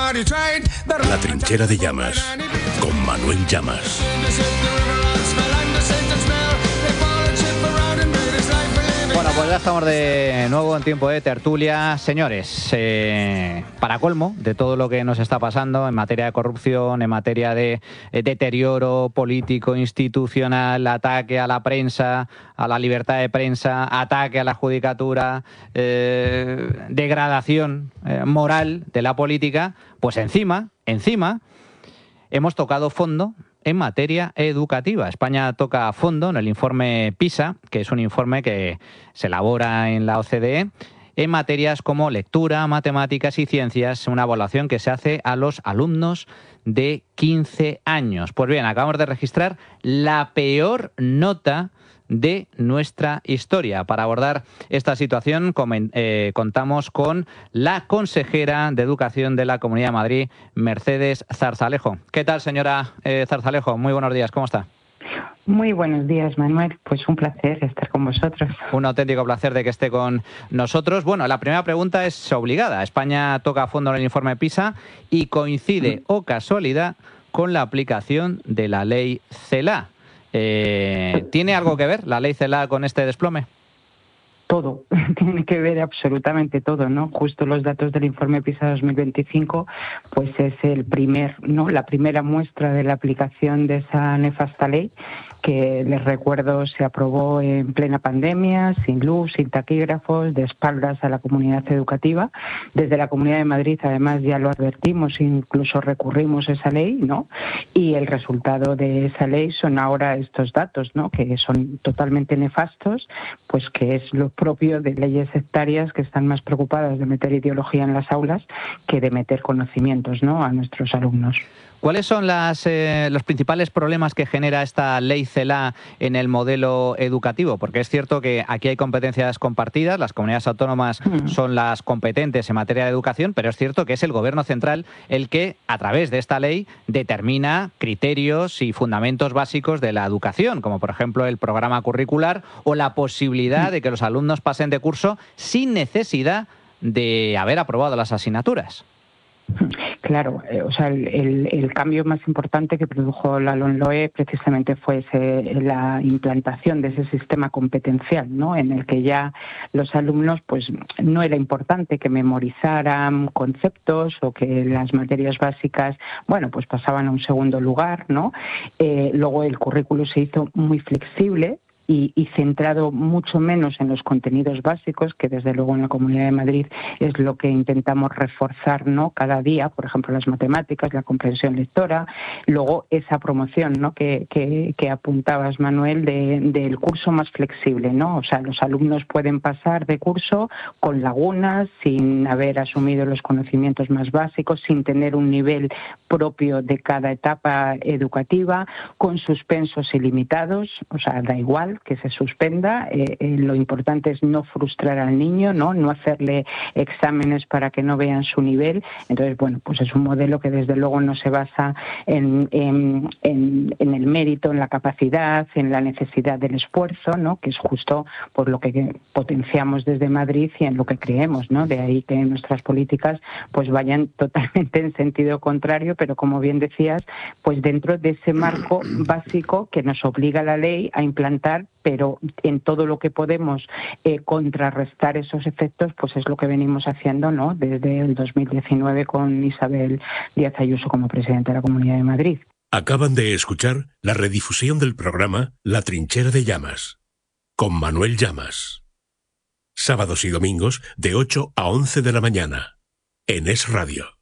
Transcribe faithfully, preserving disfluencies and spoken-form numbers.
La Trinchera de Llamas, con Manuel Llamas. Bueno, pues ya estamos de nuevo en tiempo de tertulia. Señores, eh, para colmo de todo lo que nos está pasando en materia de corrupción, en materia de eh, deterioro político, institucional, ataque a la prensa, a la libertad de prensa, ataque a la judicatura, eh, degradación eh, moral de la política, pues encima, encima, hemos tocado fondo en materia educativa. España toca a fondo en el informe PISA, que es un informe que se elabora en la O C D E, en materias como lectura, matemáticas y ciencias, una evaluación que se hace a los alumnos de quince años. Pues bien, acabamos de registrar la peor nota de nuestra historia. Para abordar esta situación eh, contamos con la consejera de Educación de la Comunidad de Madrid, Mercedes Zarzalejo. ¿Qué tal, señora eh, Zarzalejo? Muy buenos días, ¿cómo está? Muy buenos días, Manuel. Pues un placer estar con vosotros. Un auténtico placer de que esté con nosotros. Bueno, la primera pregunta es obligada. España toca a fondo en el informe PISA y coincide, o casualidad, con la aplicación de la ley CELA. Eh, ¿Tiene algo que ver la ley CELA con este desplome? Todo, tiene que ver absolutamente todo, ¿no? Justo los datos del informe PISA dos mil veinticinco, pues es el primer, ¿no? La primera muestra de la aplicación de esa nefasta ley, que les recuerdo se aprobó en plena pandemia, sin luz, sin taquígrafos, de espaldas a la comunidad educativa. Desde la Comunidad de Madrid, además, ya lo advertimos, incluso recurrimos a esa ley, ¿no? Y el resultado de esa ley son ahora estos datos, ¿no? Que son totalmente nefastos, pues que es lo propio de leyes sectarias que están más preocupadas de meter ideología en las aulas que de meter conocimientos, ¿no?, a nuestros alumnos. ¿Cuáles son las, eh, los principales problemas que genera esta ley CELA en el modelo educativo? Porque es cierto que aquí hay competencias compartidas, las comunidades autónomas mm. son las competentes en materia de educación, pero es cierto que es el Gobierno central el que, a través de esta ley, determina criterios y fundamentos básicos de la educación, como por ejemplo el programa curricular o la posibilidad mm. de que los alumnos pasen de curso sin necesidad de haber aprobado las asignaturas. Claro, eh, o sea, el, el, el cambio más importante que produjo la LOMLOE precisamente fue ese, la implantación de ese sistema competencial, ¿no?, en el que ya los alumnos, pues no era importante que memorizaran conceptos o que las materias básicas, bueno, pues pasaban a un segundo lugar, ¿no? Eh, luego el currículo se hizo muy flexible. Y, y centrado mucho menos en los contenidos básicos, que desde luego en la Comunidad de Madrid es lo que intentamos reforzar, ¿no?, cada día, por ejemplo las matemáticas, la comprensión lectora, luego esa promoción, ¿no?, que, que, que apuntabas, Manuel, de, del curso más flexible, ¿no? O sea, los alumnos pueden pasar de curso con lagunas, sin haber asumido los conocimientos más básicos, sin tener un nivel propio de cada etapa educativa, con suspensos ilimitados, o sea, da igual que se suspenda, eh, eh, lo importante es no frustrar al niño, no no hacerle exámenes para que no vean su nivel. Entonces, bueno, pues es un modelo que desde luego no se basa en, en, en, en el mérito, en la capacidad, en la necesidad del esfuerzo, ¿no?, que es justo por lo que potenciamos desde Madrid y en lo que creemos, ¿no? De ahí que nuestras políticas pues vayan totalmente en sentido contrario, pero como bien decías, pues dentro de ese marco básico que nos obliga la ley a implantar, pero en todo lo que podemos eh, contrarrestar esos efectos, pues es lo que venimos haciendo, ¿no?, desde el dos mil diecinueve con Isabel Díaz Ayuso como presidenta de la Comunidad de Madrid. Acaban de escuchar la redifusión del programa La Trinchera de Llamas, con Manuel Llamas. Sábados y domingos de ocho a once de la mañana, en Es Radio.